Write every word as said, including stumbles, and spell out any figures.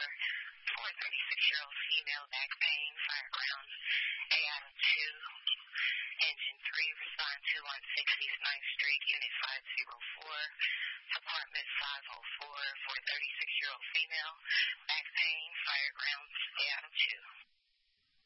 for thirty-six-year-old female, back pain, fireground, A Adam two. Engine three, respond to on sixtieth ninth Street, Unit five oh four, Apartment five oh four, for thirty-six-year-old female, back pain, fireground, A Adam two.